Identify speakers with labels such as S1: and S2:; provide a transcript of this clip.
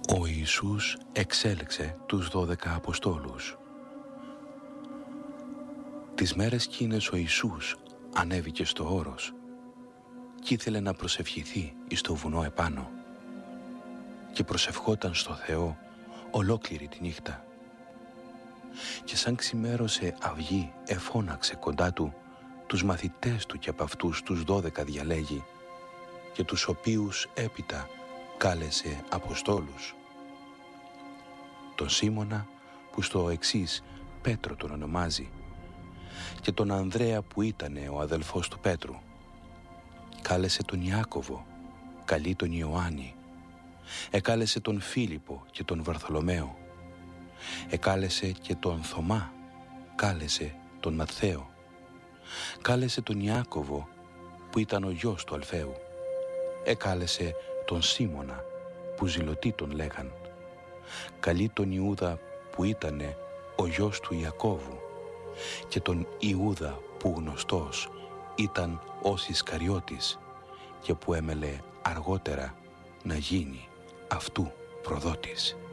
S1: Ο Ιησούς εξέλεξε τους 12 Αποστόλους. Τις μέρες εκείνες ο Ιησούς ανέβηκε στο όρος κι ήθελε να προσευχηθεί εις το βουνό επάνω και προσευχόταν στο Θεό ολόκληρη τη νύχτα. Και σαν ξημέρωσε αυγή εφώναξε κοντά του τους μαθητές του και από αυτούς τους 12 διαλέγει και τους οποίους έπειτα κάλεσε Αποστόλους. Τον Σίμωνα που στο εξής Πέτρο τον ονομάζει και τον Ανδρέα που ήτανε ο αδελφός του Πέτρου. Κάλεσε τον Ιάκωβο, καλεί τον Ιωάννη, εκάλεσε τον Φίλιππο και τον Βαρθολομαίο, εκάλεσε και τον Θωμά, κάλεσε τον Ματθαίο, κάλεσε τον Ιάκωβο που ήταν ο γιος του Αλφαίου, εκάλεσε τον Σίμωνα που Ζηλωτή τον λέγαν, καλεί τον Ιούδα που ήτανε ο γιος του Ιακώβου και τον Ιούδα που γνωστός ήταν ως Ισκαριώτης και που έμελε αργότερα να γίνει αυτού προδότης.